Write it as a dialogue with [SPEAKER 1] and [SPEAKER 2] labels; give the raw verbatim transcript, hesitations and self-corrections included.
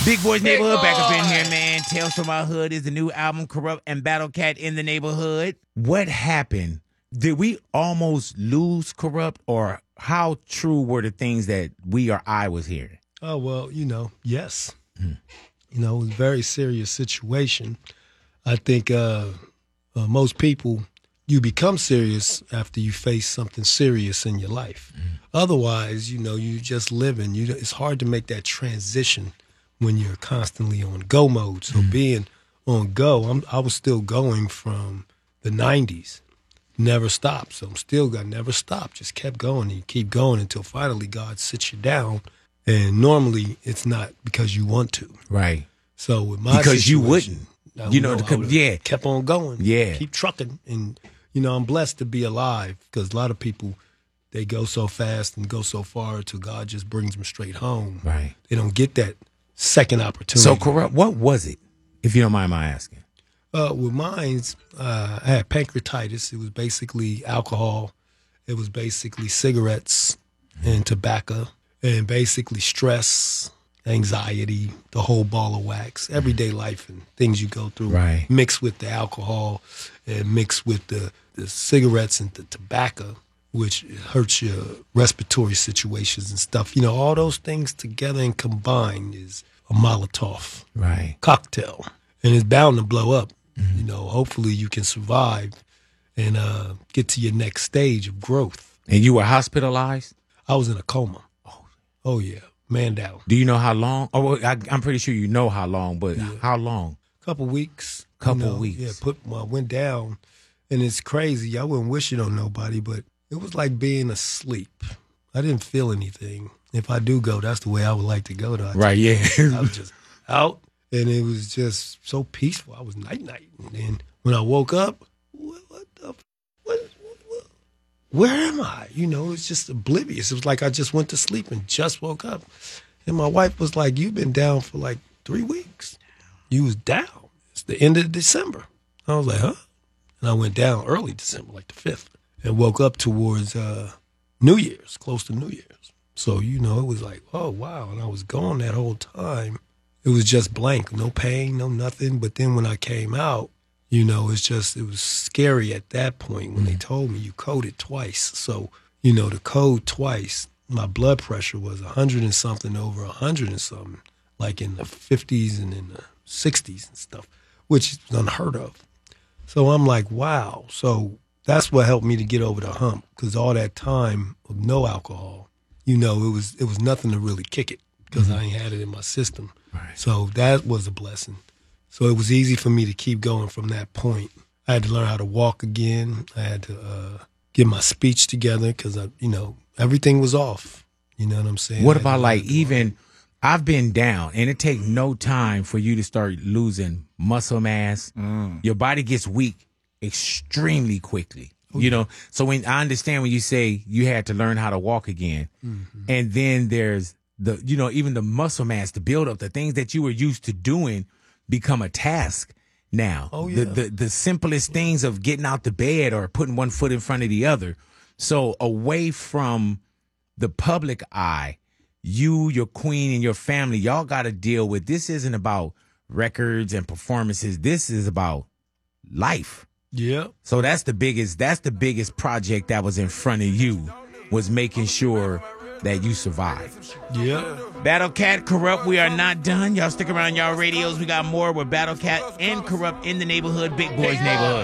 [SPEAKER 1] Big Boys Neighborhood back up in here, man. Tales from Our Hood is the new album, Kurupt and Battle Cat in the Neighborhood. What happened? Did we almost lose Kurupt, or how true were the things that we or I was hearing?
[SPEAKER 2] Oh, well, you know, yes. Mm. You know, it was a very serious situation. I think uh, uh, most people, you become serious after you face something serious in your life. Mm. Otherwise, you know, you just living. You, it's hard to make that transition when you're constantly on go mode. So mm. being on go, I'm, I was still going from the nineties, never stopped. So I'm still got never stopped, just kept going. And you keep going until finally God sits you down. And normally it's not because you want to.
[SPEAKER 1] Right.
[SPEAKER 2] So with my
[SPEAKER 1] because you wouldn't. You know,
[SPEAKER 2] know
[SPEAKER 1] the, yeah.
[SPEAKER 2] Kept on going.
[SPEAKER 1] Yeah.
[SPEAKER 2] Keep trucking. And, you know, I'm blessed to be alive because a lot of people, they go so fast and go so far till God just brings them straight home.
[SPEAKER 1] Right.
[SPEAKER 2] They don't get that second opportunity.
[SPEAKER 1] So, Kurupt, what was it, if you don't mind my asking?
[SPEAKER 2] Uh, with mine, uh, I had pancreatitis. It was basically alcohol. It was basically cigarettes and tobacco, and basically stress, anxiety, the whole ball of wax, everyday life and things you go through,
[SPEAKER 1] right.
[SPEAKER 2] mixed with the alcohol and mixed with the, the cigarettes and the tobacco, which hurts your respiratory situations and stuff. You know, all those things together and combined is a Molotov
[SPEAKER 1] right.
[SPEAKER 2] cocktail. And it's bound to blow up. Mm-hmm. You know, hopefully you can survive and uh, get to your next stage of growth.
[SPEAKER 1] And you were hospitalized?
[SPEAKER 2] I was in a coma. Oh, oh yeah. Man down.
[SPEAKER 1] Do you know how long? Oh, well, I, I'm pretty sure you know how long, but yeah. how long?
[SPEAKER 2] Couple weeks.
[SPEAKER 1] Couple
[SPEAKER 2] you know,
[SPEAKER 1] weeks.
[SPEAKER 2] Yeah, put, well, I went down, and it's crazy. I wouldn't wish it on nobody, but it was like being asleep. I didn't feel anything. If I do go, that's the way I would like to go, though.
[SPEAKER 1] Right, yeah.
[SPEAKER 2] I was just out, and it was just so peaceful. I was night-night. And then when I woke up, what, what the, what, what, what, where am I? You know, it's just oblivious. It was like I just went to sleep and just woke up. And my wife was like, you've been down for like three weeks. You was down. It's the end of December. I was like, huh? And I went down early December, like the fifth, and woke up towards uh, New Year's, close to New Year's. So, you know, it was like, oh, wow. And I was gone that whole time. It was just blank, no pain, no nothing. But then when I came out, you know, it's just, it was scary at that point when mm. they told me you coded twice. So, you know, to code twice, my blood pressure was a hundred and something over a hundred and something, like in the fifties and in the sixties and stuff, which is unheard of. So I'm like, wow. So that's what helped me to get over the hump, because all that time of no alcohol, you know, it was it was nothing to really kick it because mm-hmm. I ain't had it in my system.
[SPEAKER 1] Right.
[SPEAKER 2] So that was a blessing. So it was easy for me to keep going from that point. I had to learn how to walk again. I had to uh, get my speech together because, you know, everything was off. You know what I'm saying?
[SPEAKER 1] What about like even, I've been down and it takes no time for you to start losing muscle mass. Mm. Your body gets weak extremely quickly. Oh, you know, so when I understand when you say you had to learn how to walk again, mm-hmm. and then there's the, you know, even the muscle mass, the build up, the things that you were used to doing become a task now.
[SPEAKER 2] Oh, yeah.
[SPEAKER 1] The, the, the simplest things of getting out the bed or putting one foot in front of the other. So away from the public eye, you, your queen, and your family, y'all got to deal with, this isn't about records and performances. This is about life.
[SPEAKER 2] Yeah.
[SPEAKER 1] So that's the biggest, that's the biggest project that was in front of you, was making sure that you survived.
[SPEAKER 2] Yeah.
[SPEAKER 1] Battle Cat, Kurupt, we are not done. Y'all stick around y'all radios. We got more with Battle Cat and Kurupt in the neighborhood, Big Boys Neighborhood.